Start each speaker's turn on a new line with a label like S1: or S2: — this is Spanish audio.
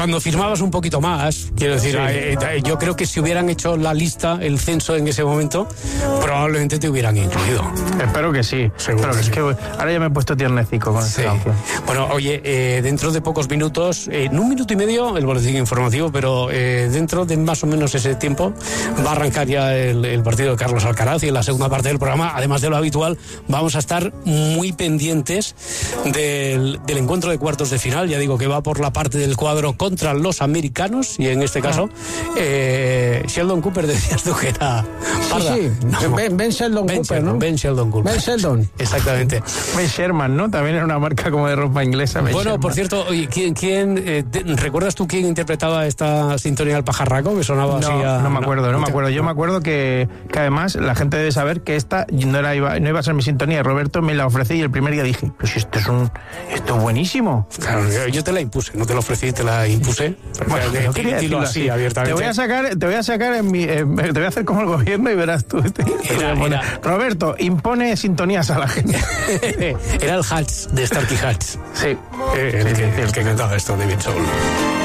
S1: cuando firmabas un poquito más, quiero decir, yo creo que si hubieran hecho la lista, el censo en ese momento, probablemente te hubieran incluido.
S2: Espero que sí.
S1: Seguro que
S2: es
S1: sí.
S2: que ahora ya me he puesto tiernecico con esta canción.
S1: Bueno, oye, dentro de pocos minutos, en 1 minuto y medio, el boletín informativo, pero dentro de más o menos ese tiempo va a arrancar ya el partido de Carlos Alcaraz, y en la segunda parte del programa, además de lo habitual, vamos a estar muy pendientes del encuentro de cuartos de final. Ya digo que va por la parte del cuadro contra los americanos, y en este caso Sheldon Cooper, decías tú que era Parda.
S3: Sí.
S1: No.
S3: Ben Sheldon Cooper, ¿no?
S1: Ben Sheldon Cooper.
S3: Ben Sheldon.
S1: Exactamente.
S2: Ben Sherman, ¿no? También era una marca como de ropa inglesa. Ben
S1: Bueno,
S2: Sherman.
S1: por cierto, oye, ¿recuerdas tú quién interpretaba esta sintonía del pajarraco que sonaba así?
S2: No me acuerdo. Yo me acuerdo que además la gente debe saber que esta no iba a ser mi sintonía. Roberto me la ofrecí y el primer día dije, pues esto es buenísimo.
S1: Claro, yo te la impuse, no te la ofrecí, te la impuse.
S2: Bueno, no quería decirlo así
S1: abiertamente.
S2: Te voy a sacar te voy a hacer como el gobierno y verás tú.
S1: Era.
S2: Roberto, impone sintonías a la gente.
S1: Era el Hutch de Starkey Hutch.
S2: Sí.
S1: El que cantaba esto de David Soul.